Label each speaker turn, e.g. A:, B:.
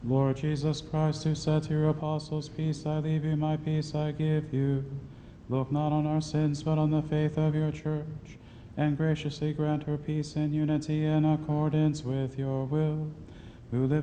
A: Lord Jesus Christ, who said to your apostles, "Peace I leave you, my peace I give you," look not on our sins, but on the faith of your church, and graciously grant her peace and unity in accordance with your will, who live